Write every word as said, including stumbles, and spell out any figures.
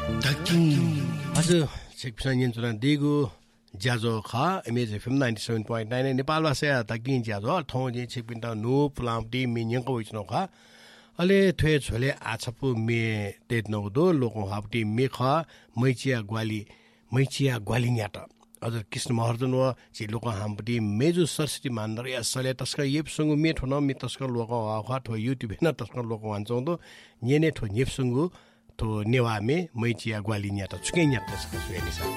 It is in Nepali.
아주 책비산 연주란 대구 자조가 에메지 에프엠 ninety-seven point nine नेपाल भाषा तकिन जाजो ठौजी छिपिन्दा नो प्लामटी मिन्यको विचनोका अले थ्वे छोले आछपु मे तेतनोदो लोको हापटी मेखा मैचिया ग्वाली मैचिया ग्वालिन्याट अझ कृष्ण महर्जन व छि लोको हापटी मेजु सरस्वती मान्दर या सले तस्का येपसंगु मे ठोन मे तस्का लोको हाखा ठो युट्युब हेन तस्का लोको वान्छौदो नेने ठो येपसंगु तो नेवामे मैचिया ग्वालिन्याट छुकेन्याट तस्का सुएनिसा